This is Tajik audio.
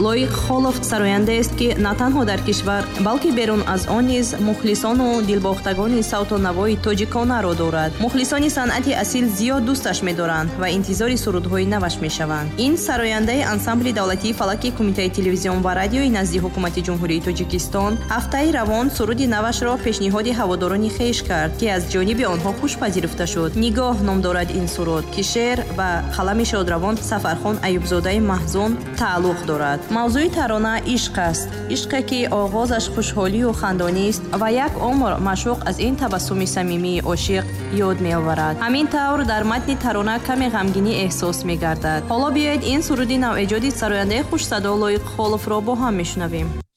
Лоиқ Холов сарояндест, ки на танҳо дар кишвар, балки берун аз он низ мухлисону дилбохтагони савту навои тоҷиконаро дорад. Мухлисони санъати асил зиёд дӯсташ медоранд ва интизори сурудҳои наваш мешаванд. Ин сарояндаи ансамбли давлатии фалаки Кумитаи телевизион ва радиои назди ҳукумати ҷумҳурии Тоҷикистон ҳафтаи равон суруди навашро пешниҳоди ҳаводорони хеш кард, ки аз ҷониби онҳо хушпазирифта шуд. Нигоҳ ном дорад ин суруд, ки шеър ва қалами шодравон Сафархон Аюбзодаи маҳзун тааллуқ дорад. мавзӯи тарона ишқ аст. ишқе, ки оғозаш хушҳолию хандонист ва як умр машуқ аз ин табассуми самимии ошиқ ёд меоварад. ҳамин тавр дар матни тарона каме ғамгинӣ эҳсос мегардад. ҳоло биёед ин суруди навэҷоди сарояндаи хушсадо Лоиқ Холовро бо ҳам мешунавем.